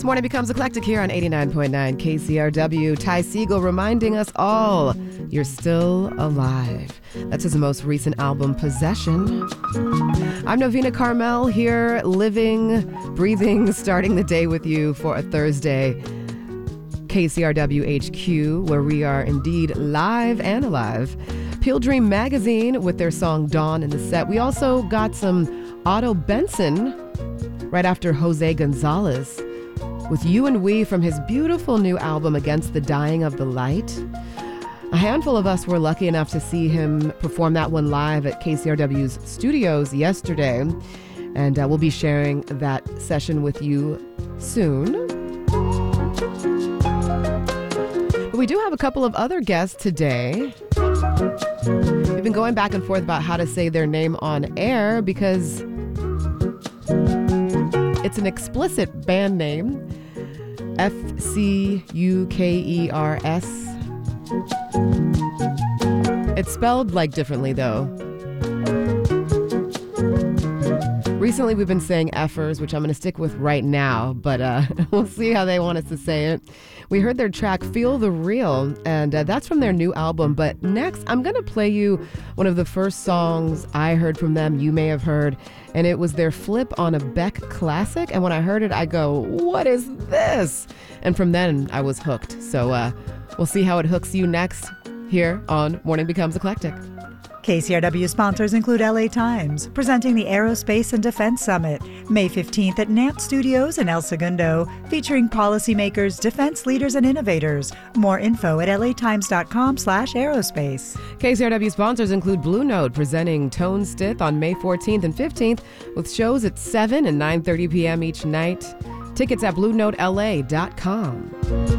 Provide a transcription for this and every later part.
This morning becomes eclectic here on 89.9 KCRW. Ty Segall reminding us all you're still alive. That's his most recent album, Possession. I'm Novena Carmel here, living, breathing, starting the day with you for a Thursday. KCRW HQ, where we are indeed live and alive. Peel Dream Magazine with their song Dawn in the set. We also got some Otto Benson right after Jose Gonzalez with You and We from his beautiful new album Against the Dying of the Light. A handful of us were lucky enough to see him perform that one live at KCRW's studios yesterday, and we'll be sharing that session with you soon. But we do have a couple of other guests today. We've been going back and forth about how to say their name on air because it's an explicit band name, F-C-U-K-E-R-S. It's spelled like differently though. Recently we've been saying Effers, which I'm going to stick with right now, but we'll see how they want us to say it. We heard their track Feel the Real, and that's from their new album. But next, I'm going to play you one of the first songs I heard from them you may have heard, and it was their flip on a Beck classic. And when I heard it, I go, what is this? And from then, I was hooked. So we'll see how it hooks you next here on Morning Becomes Eclectic. KCRW sponsors include LA Times, presenting the Aerospace and Defense Summit, May 15th at NAMP Studios in El Segundo, featuring policymakers, defense leaders, and innovators. More info at latimes.com/aerospace. KCRW sponsors include Blue Note, presenting Tone Stith on May 14th and 15th, with shows at 7 and 9:30 p.m. each night. Tickets at BlueNoteLA.com.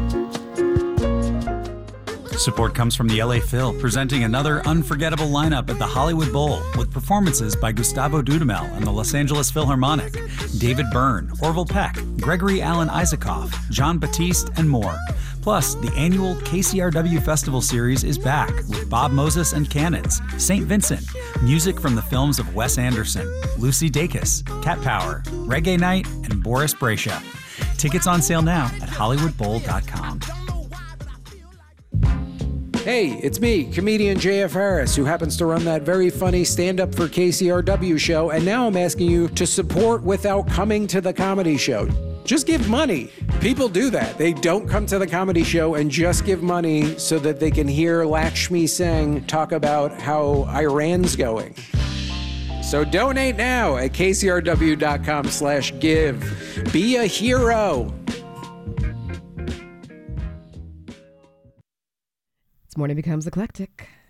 Support comes from the LA Phil, presenting another unforgettable lineup at the Hollywood Bowl with performances by Gustavo Dudamel and the Los Angeles Philharmonic, David Byrne, Orville Peck, Gregory Alan Isaacoff, John Batiste, and more. Plus, the annual KCRW Festival Series is back with Bob Moses and Cannons, St. Vincent, music from the films of Wes Anderson, Lucy Dacus, Cat Power, Reggae Night, and Boris Brejcha. Tickets on sale now at HollywoodBowl.com. Hey, it's me, comedian JF Harris, who happens to run that very funny Stand Up for KCRW show, and now I'm asking you to support without coming to the comedy show. Just give money. People do that. They don't come to the comedy show and just give money so that they can hear Lakshmi Singh talk about how Iran's going. So donate now at kcrw.com/give. Be a hero. Morning Becomes Eclectic.